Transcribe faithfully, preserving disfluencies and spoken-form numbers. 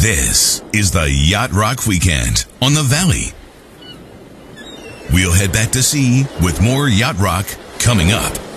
This is the Yacht Rock Weekend on the Valley. We'll head back to sea with more Yacht Rock coming up.